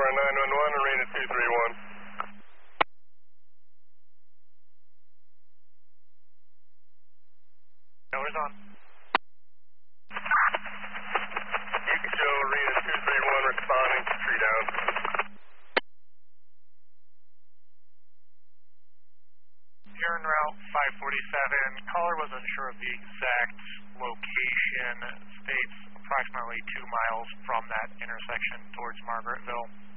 on 911, Arena 231. Towers on. You can show Arena 231 responding to tree down. You're en route 547. Caller wasn't sure of the exact location. States approximately 2 miles from that intersection towards Margaretville.